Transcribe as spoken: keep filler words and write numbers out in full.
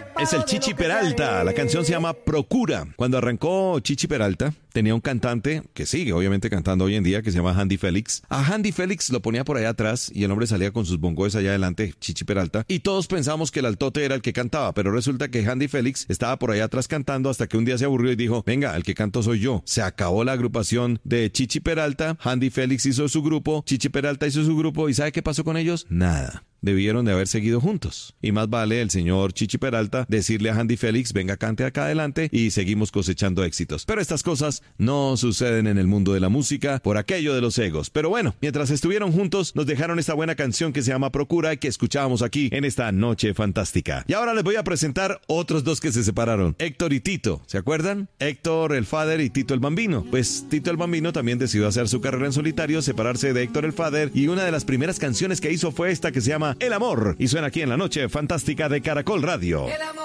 Es el Chichi Peralta, la canción se llama Procura. Cuando arrancó Chichi Peralta, tenía un cantante que sigue obviamente cantando hoy en día, que se llama Handy Félix. A Handy Félix lo ponía por allá atrás y el hombre salía con sus bongos allá adelante, Chichi Peralta, y todos pensamos que el altote era el que cantaba, pero resulta que Handy Félix estaba por allá atrás cantando hasta que un día se aburrió y dijo, venga, el que canto soy yo. Se acabó la agrupación de Chichi Peralta, Handy Félix hizo su grupo, Chichi Peralta hizo su grupo, ¿y sabe qué pasó con ellos? Nada. Debieron de haber seguido juntos. Y más vale el señor Chichi Peralta decirle a Handy Félix, venga, cante acá adelante y seguimos cosechando éxitos. Pero estas cosas no suceden en el mundo de la música por aquello de los egos. Pero bueno, mientras estuvieron juntos, nos dejaron esta buena canción que se llama Procura y que escuchábamos aquí en esta noche fantástica. Y ahora les voy a presentar otros dos que se separaron. Héctor y Tito, ¿se acuerdan? Héctor el Father y Tito el Bambino. Pues Tito el Bambino también decidió hacer su carrera en solitario, separarse de Héctor el Father, y una de las primeras canciones que hizo fue esta que se llama El Amor, y suena aquí en la noche fantástica de Caracol Radio. El amor